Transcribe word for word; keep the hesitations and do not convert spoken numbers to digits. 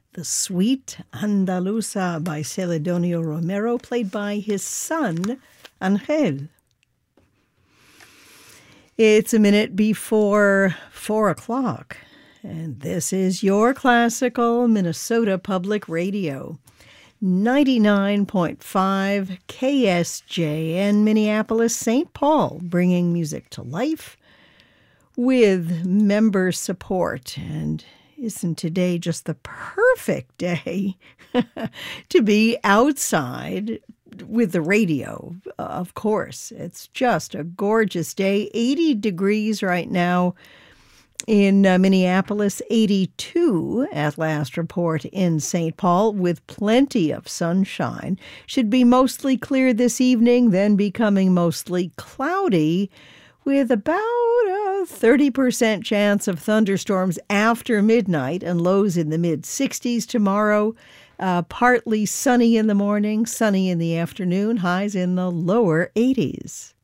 The Suite Andaluza by Celedonio Romero, played by his son, Angel. It's a minute before four o'clock, and this is your classical Minnesota Public Radio. ninety-nine point five K S J N Minneapolis, Saint Paul, bringing music to life with member support. And isn't today just the perfect day to be outside with the radio? Of course, it's just a gorgeous day. eighty degrees right now in uh, Minneapolis, eighty-two at last report in Saint Paul, with plenty of sunshine. Should be mostly clear this evening, then becoming mostly cloudy, with about a thirty percent chance of thunderstorms after midnight and lows in the mid sixties tomorrow. Uh, partly sunny in the morning, sunny in the afternoon, highs in the lower eighties.